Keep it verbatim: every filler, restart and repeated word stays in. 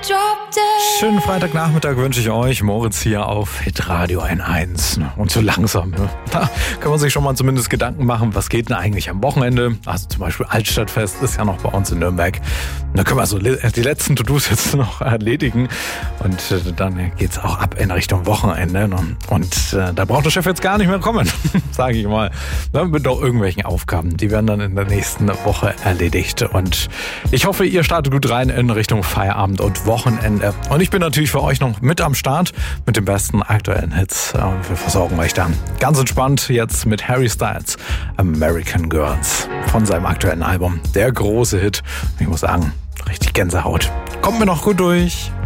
Schönen Freitagnachmittag wünsche ich euch. Moritz hier auf Hitradio eins. Und so langsam, ne? Da kann man sich schon mal zumindest Gedanken machen, was geht denn eigentlich am Wochenende? Also zum Beispiel Altstadtfest ist ja noch bei uns in Nürnberg. Da können wir so die letzten To-Dos jetzt noch erledigen. Und dann geht's auch ab in Richtung Wochenende. Und äh, da braucht der Chef jetzt gar nicht mehr kommen, sage ich mal. Mit auch irgendwelchen Aufgaben. Die werden dann in der nächsten Woche erledigt. Und ich hoffe, ihr startet gut rein in Richtung Feierabend und Wochenende. Und ich bin natürlich für euch noch mit am Start mit den besten aktuellen Hits. Und wir versorgen euch dann ganz entspannt jetzt mit Harry Styles American Girls von seinem aktuellen Album. Der große Hit. Ich muss sagen, richtig Gänsehaut. Kommt mir noch gut durch.